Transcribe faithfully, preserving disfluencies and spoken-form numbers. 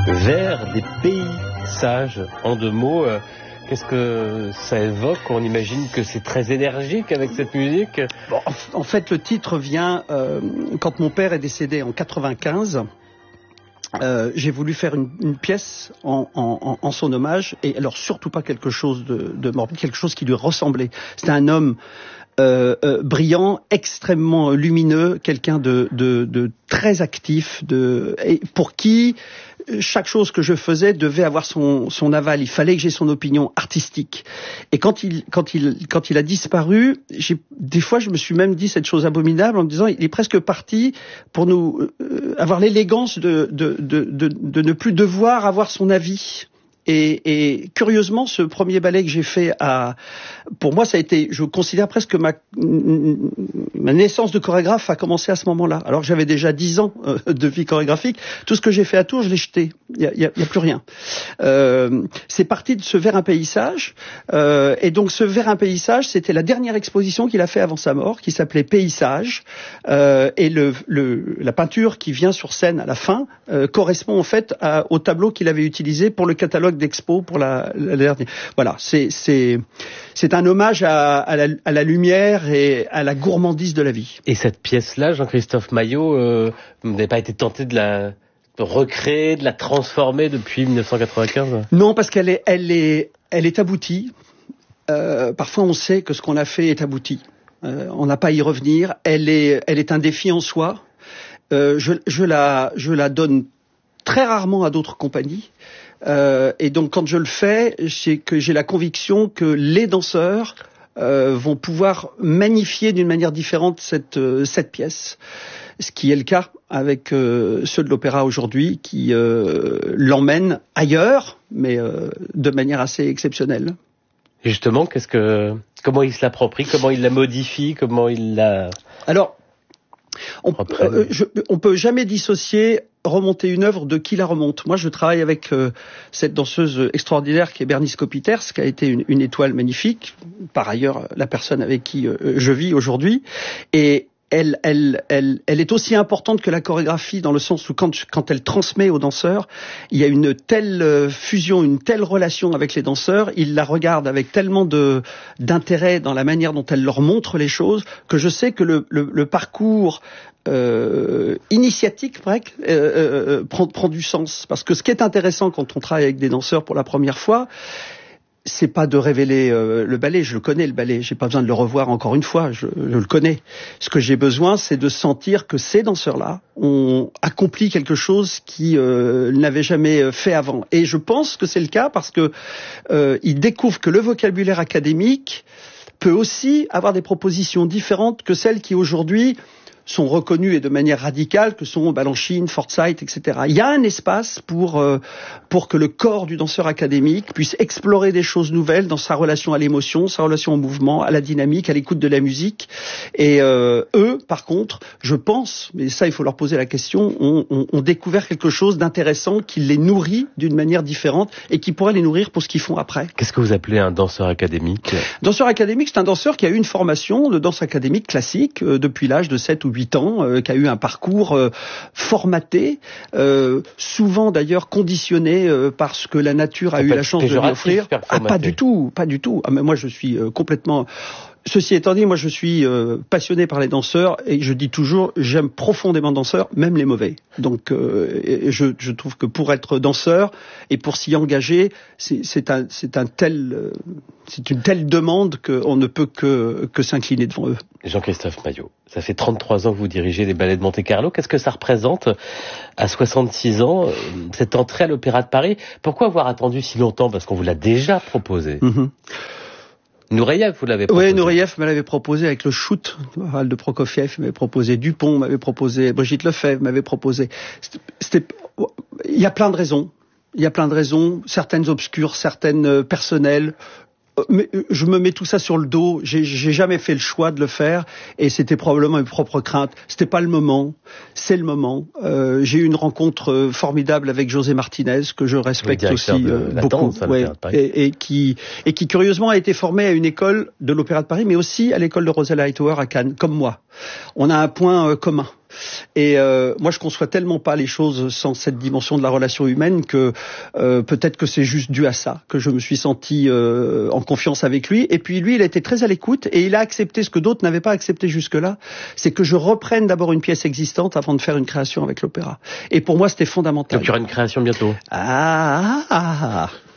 Vers des pays sages, en deux mots, euh, qu'est-ce que ça évoque? On imagine que c'est très énergique avec cette musique. Bon, en fait, le titre vient euh, quand mon père est décédé en quatre-vingt-quinze. Euh, j'ai voulu faire une, une pièce en, en, en son hommage, et alors surtout pas quelque chose de, de morbide, quelque chose qui lui ressemblait. C'était un homme euh, euh, brillant, extrêmement lumineux, quelqu'un de, de, de très actif, de, et pour qui chaque chose que je faisais devait avoir son, son aval. Il fallait que j'ai son opinion artistique. Et quand il, quand il, quand il a disparu, j'ai, des fois, je me suis même dit cette chose abominable en me disant, il est presque parti pour nous euh, avoir l'élégance de, de, de, de, de ne plus devoir avoir son avis. Et, et curieusement, ce premier ballet que j'ai fait, à, pour moi, ça a été, je considère presque ma, ma naissance de chorégraphe a commencé à ce moment-là. Alors que j'avais déjà dix ans euh, de vie chorégraphique, tout ce que j'ai fait à Tours, je l'ai jeté. Il y a, y a, y a plus rien. Euh, c'est parti de ce Vers un paysage. Euh, et donc, ce Vers un paysage, c'était la dernière exposition qu'il a fait avant sa mort, qui s'appelait Paysage. Euh, et le, le, la peinture qui vient sur scène à la fin euh, correspond en fait à, au tableau qu'il avait utilisé pour le catalogue d'expo pour la, la dernière. Voilà, c'est c'est c'est un hommage à, à, la, à la lumière et à la gourmandise de la vie. Et cette pièce-là, Jean-Christophe Maillot, euh, vous n'avez pas été tenté de la recréer, de la transformer depuis dix-neuf cent quatre-vingt-quinze? Non, parce qu'elle est elle est elle est aboutie. Euh, parfois, on sait que ce qu'on a fait est abouti. Euh, on n'a pas à y revenir. Elle est elle est un défi en soi. Euh, je je la je la donne très rarement à d'autres compagnies. Euh, et donc quand je le fais, c'est que j'ai la conviction que les danseurs euh, vont pouvoir magnifier d'une manière différente cette euh, cette pièce, ce qui est le cas avec euh, ceux de l'opéra aujourd'hui qui euh, l'emmènent ailleurs, mais euh, de manière assez exceptionnelle. Et justement, qu'est-ce que comment il se l'approprie, comment il la modifie, comment il la Alors on, euh, je, on peut jamais dissocier remonter une œuvre de qui la remonte. Moi, je travaille avec euh, cette danseuse extraordinaire qui est Bernice Kopiters, qui a été une, une étoile magnifique. Par ailleurs, la personne avec qui euh, je vis aujourd'hui. Et elle, elle, elle, elle est aussi importante que la chorégraphie dans le sens où quand, quand elle transmet aux danseurs, il y a une telle fusion, une telle relation avec les danseurs, ils la regardent avec tellement de, d'intérêt dans la manière dont elle leur montre les choses, que je sais que le, le, le parcours Euh, initiatique presque euh, euh, prend, prend du sens, parce que ce qui est intéressant quand on travaille avec des danseurs pour la première fois, c'est pas de révéler euh, le ballet. Je le connais, le ballet, j'ai pas besoin de le revoir encore une fois, je, je le connais. Ce que j'ai besoin, c'est de sentir que ces danseurs-là ont accompli quelque chose qui euh, n'avaient jamais fait avant, et je pense que c'est le cas parce que euh, ils découvrent que le vocabulaire académique peut aussi avoir des propositions différentes que celles qui aujourd'hui sont reconnus et de manière radicale, que sont Balanchine, Forsyth, et cetera. Il y a un espace pour euh, pour que le corps du danseur académique puisse explorer des choses nouvelles dans sa relation à l'émotion, sa relation au mouvement, à la dynamique, à l'écoute de la musique. Et euh, eux, par contre, je pense, mais ça il faut leur poser la question, ont, ont, ont découvert quelque chose d'intéressant qui les nourrit d'une manière différente et qui pourrait les nourrir pour ce qu'ils font après. Qu'est-ce que vous appelez un danseur académique? Danseur académique, c'est un danseur qui a eu une formation de danse académique classique euh, depuis l'âge de sept ou huit ans, euh, qui a eu un parcours euh, formaté, euh, souvent d'ailleurs conditionné euh, par ce que la nature a ça eu la chance de lui offrir. Ah, pas du tout, pas du tout. Ah, mais moi je suis euh, complètement... Ceci étant dit, moi je suis euh, passionné par les danseurs et je dis toujours, j'aime profondément les danseurs, même les mauvais. Donc euh, je, je trouve que pour être danseur et pour s'y engager, c'est, c'est, un, c'est, un tel, euh, c'est une telle demande qu'on ne peut que, que s'incliner devant eux. Jean-Christophe Maillot, ça fait trente-trois ans que vous dirigez les ballets de Monte-Carlo. Qu'est-ce que ça représente à soixante-six ans, cette entrée à l'Opéra de Paris? Pourquoi avoir attendu si longtemps? Parce qu'on vous l'a déjà proposé. Mm-hmm. Nureyev, vous l'avez proposé. Oui, Nureyev me l'avait proposé avec le shoot de Prokofiev, m'avait proposé Dupont, m'avait proposé Brigitte Lefebvre, m'avait proposé. C'était, il y a plein de raisons. Il y a plein de raisons, certaines obscures, certaines personnelles. Mais je me mets tout ça sur le dos. J'ai, j'ai jamais fait le choix de le faire, et c'était probablement mes propres craintes. C'était pas le moment. C'est le moment. Euh, j'ai eu une rencontre formidable avec José Martinez, que je respecte aussi euh, beaucoup, danse, ouais, et, et qui et qui curieusement a été formé à une école de l'Opéra de Paris, mais aussi à l'école de Rosella Hightower à Cannes, comme moi. On a un point euh, commun. Et euh, moi, je conçois tellement pas les choses sans cette dimension de la relation humaine que euh, peut-être que c'est juste dû à ça, que je me suis senti euh, en confiance avec lui. Et puis lui, il a été très à l'écoute et il a accepté ce que d'autres n'avaient pas accepté jusque-là, c'est que je reprenne d'abord une pièce existante avant de faire une création avec l'opéra. Et pour moi, c'était fondamental. Donc il y aura une création bientôt. Ah, ah, ah.